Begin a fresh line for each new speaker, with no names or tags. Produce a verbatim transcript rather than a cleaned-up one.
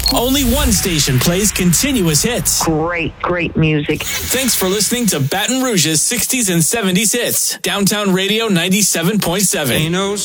Only one station plays continuous hits.
Great, great music.
Thanks for listening to Baton Rouge's sixties and seventies hits. Downtown Radio ninety-seven point seven.